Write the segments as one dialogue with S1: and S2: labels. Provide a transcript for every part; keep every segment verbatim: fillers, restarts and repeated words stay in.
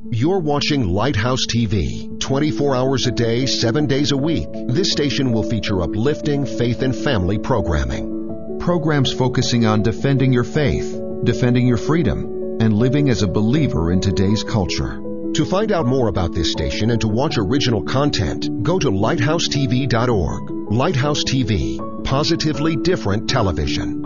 S1: You're watching Lighthouse T V, twenty-four hours a day, seven days a week. This station will feature uplifting faith and family programming. Programs focusing on defending your faith, defending your freedom, and living as a believer in today's culture. To find out more about this station and to watch original content, go to lighthouse t v dot org. Lighthouse T V, positively different television.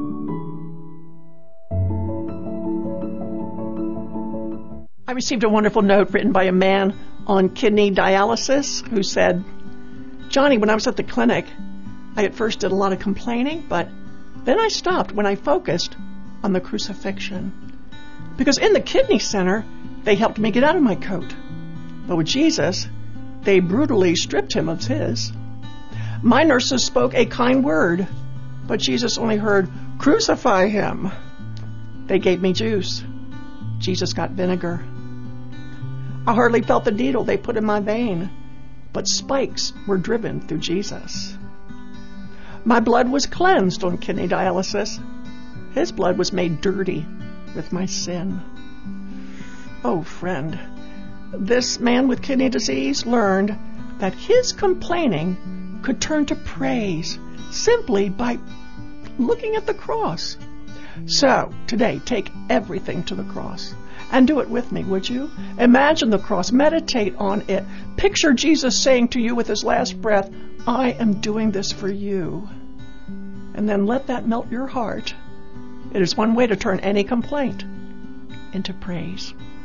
S2: I received a wonderful note written by a man on kidney dialysis who said, Johnny, when I was at the clinic, I at first did a lot of complaining, but then I stopped when I focused on the crucifixion. Because in the kidney center, they helped me get out of my coat. But with Jesus, they brutally stripped him of his. My nurses spoke a kind word, but Jesus only heard, crucify him. They gave me juice. Jesus got vinegar. I hardly felt the needle they put in my vein, but spikes were driven through Jesus. My blood was cleansed on kidney dialysis. His blood was made dirty with my sin. Oh, friend, this man with kidney disease learned that his complaining could turn to praise simply by looking at the cross. So, today, take everything to the cross. And do it with me, would you? Imagine the cross. Meditate on it. Picture Jesus saying to you with his last breath, I am doing this for you. And then let that melt your heart. It is one way to turn any complaint into praise.